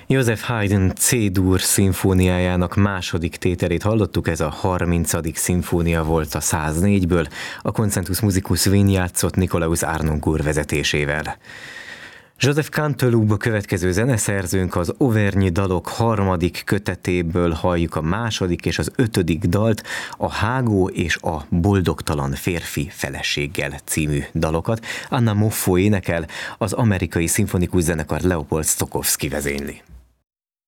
Joseph Haydn C-dur szimfóniájának második tételét hallottuk, ez a 30. szimfónia volt a 104-ből, a Concentus Musicus Wien játszott Nikolaus Arnoncourt vezetésével. Joseph Canteloup a következő zeneszerzőnk, az Auvergne dalok harmadik kötetéből halljuk a második és az 5. dalt, a Hágó és a boldogtalan férfi feleséggel című dalokat. Anna Moffo énekel, az amerikai szimfonikus zenekar Leopold Stokowski vezényli.